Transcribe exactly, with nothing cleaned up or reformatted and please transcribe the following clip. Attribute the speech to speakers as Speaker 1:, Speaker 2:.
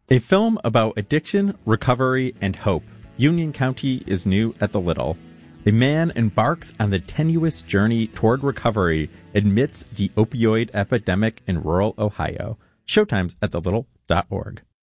Speaker 1: A film about addiction, recovery, and hope. Union County is new at the Little. A man embarks on the tenuous journey toward recovery amidst the opioid epidemic in rural Ohio. Showtimes at the little dot org.